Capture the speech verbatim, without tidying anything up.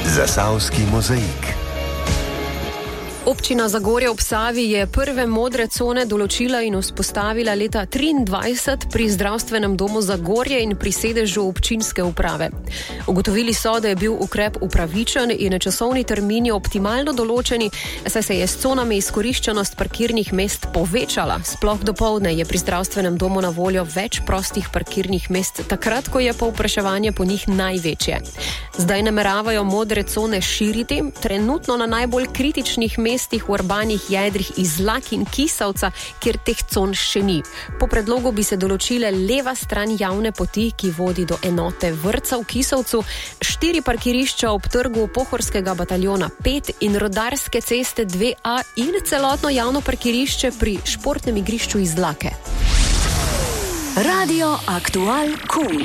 Zasavski mozaik. Občina Zagorje ob Savi je prve modre cone določila in vzpostavila leta triindvajset pri zdravstvenem domu Zagorje in pri sedežu občinske uprave. Ugotovili so, da je bil ukrep upravičen in časovni termini optimalno določeni, saj se je s conami izkoriščenost parkirnih mest povečala. Sploh dopoldne je pri zdravstvenem domu na voljo več prostih parkirnih mest, takrat, ko je povpraševanje po njih največje. Zdaj nameravajo modre cone širiti, trenutno na najbolj kritičnih mestih v urbanih jedrih Izlak in Kisavca, kjer teh con še ni. Po predlogu bi se določile leva stran javne poti, ki vodi do enote vrtca v Kisavcu, štiri parkirišča ob trgu Pohorskega bataljona pet in Rudarske ceste dve A in celotno javno parkirišče pri športnem igrišču Izlake. Radio Aktual Kul.